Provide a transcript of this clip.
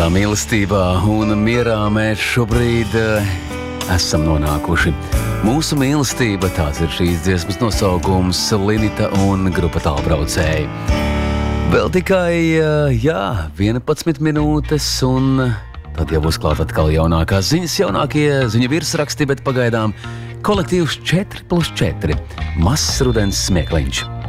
Tādā mīlestībā un mierā mēs šobrīd esam nonākuši. Mūsu mīlestība, tāds ir šīs dziesmas nosaukums, Linita un grupa Tālbraucēji. Vēl tikai, 11 minūtes un tad jau būs klāt atkal jaunākās ziņas, jaunākie ziņu virsraksti, bet pagaidām kolektīvs 4+4, mazs rudens smiekliņš.